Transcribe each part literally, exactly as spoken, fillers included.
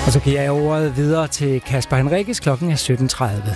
Og så giver jeg ordet videre til Kasper Henriques. Klokken er sytten tredive.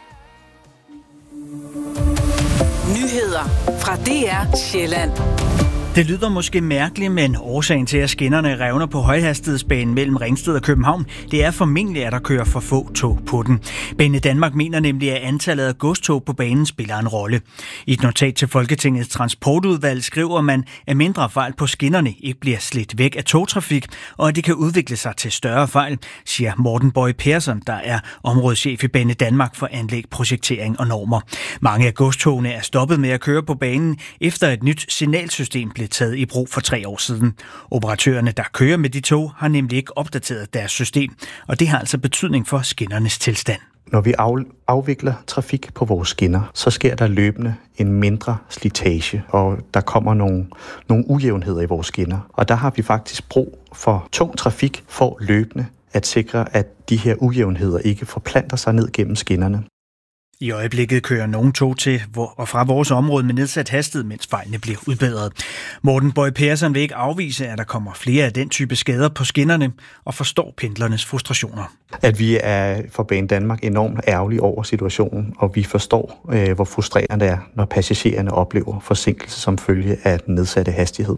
Nyheder fra D R Sjælland. Det lyder måske mærkeligt, men årsagen til, at skinnerne revner på højhastighedsbanen mellem Ringsted og København, det er formentlig, at der kører for få tog på den. Banedanmark mener nemlig, at antallet af godstog på banen spiller en rolle. I et notat til Folketingets transportudvalg skriver man, at mindre fejl på skinnerne ikke bliver slidt væk af togtrafik, og at det kan udvikle sig til større fejl, siger Morten Boye Persson, der er områdeschef i Banedanmark for anlæg, projektering og normer. Mange af godstogene er stoppet med at køre på banen, efter et nyt signalsystem blev taget i brug for tre år siden. Operatørerne, der kører med de tog, har nemlig ikke opdateret deres system, og det har altså betydning for skinnernes tilstand. Når vi af, afvikler trafik på vores skinner, så sker der løbende en mindre slitage, og der kommer nogle, nogle ujævnheder i vores skinner. Og der har vi faktisk brug for tung trafik for løbende at sikre, at de her ujævnheder ikke forplanter sig ned gennem skinnerne. I øjeblikket kører nogle tog til og fra vores område med nedsat hastighed, mens fejlene bliver udbedret. Morten Boye Persson vil ikke afvise, at der kommer flere af den type skader på skinnerne, og forstår pendlernes frustrationer. At vi er for Banedanmark enormt ærgerlige over situationen, og vi forstår, øh, hvor frustrerende det er, når passagererne oplever forsinkelse som følge af den nedsatte hastighed.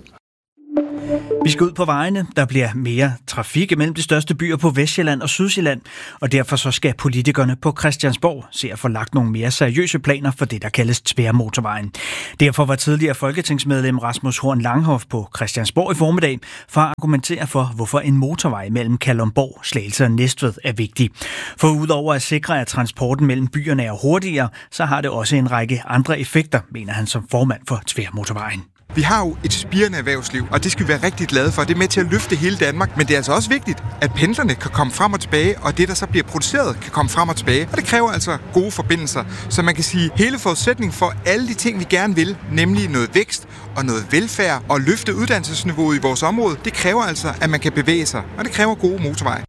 Vi skal ud på vejene. Der bliver mere trafik mellem de største byer på Vestsjælland og Sydsjælland, og derfor så skal politikerne på Christiansborg se at få lagt nogle mere seriøse planer for det, der kaldes Tværmotorvejen. Derfor var tidligere folketingsmedlem Rasmus Horn Langhoff på Christiansborg i formiddag for at argumentere for, hvorfor en motorvej mellem Kalundborg, Slagelse og Næstved er vigtig. For udover at sikre, at transporten mellem byerne er hurtigere, så har det også en række andre effekter, mener han som formand for Tværmotorvejen. Vi har jo et spirende erhvervsliv, og det skal vi være rigtig glade for. Det er med til at løfte hele Danmark, men det er altså også vigtigt, at pendlerne kan komme frem og tilbage, og det, der så bliver produceret, kan komme frem og tilbage. Og det kræver altså gode forbindelser, så man kan sige, hele forudsætningen for alle de ting, vi gerne vil, nemlig noget vækst og noget velfærd og løfte uddannelsesniveauet i vores område, det kræver altså, at man kan bevæge sig, og det kræver gode motorveje.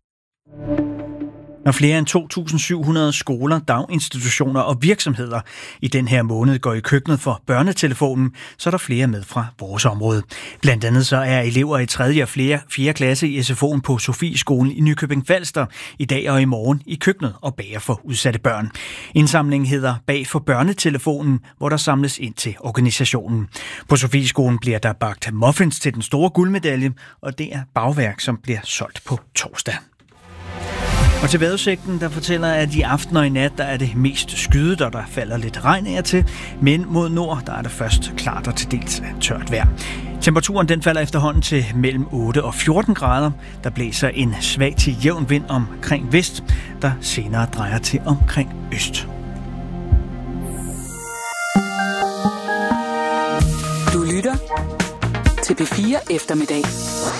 Når flere end to tusind syv hundrede skoler, daginstitutioner og virksomheder i den her måned går i køkkenet for børnetelefonen, så er der flere med fra vores område. Blandt andet så er elever i tredje og fjerde klasse i S F O'en på Sofieskolen i Nykøbing Falster i dag og i morgen i køkkenet og bager for udsatte børn. Indsamlingen hedder Bag for børnetelefonen, hvor der samles ind til organisationen. På Sofieskolen bliver der bagt muffins til den store guldmedalje, og det er bagværk, som bliver solgt på torsdag. Og til vejrudsigten, der fortæller, at i aften og i nat, der er det mest skyet, og der falder lidt regn af til. Men mod nord, der er det først klart og til dels tørt vejr. Temperaturen den falder efterhånden til mellem otte og fjorten grader. Der blæser en svag til jævn vind omkring vest, der senere drejer til omkring øst. Du lytter til P fire Eftermiddag.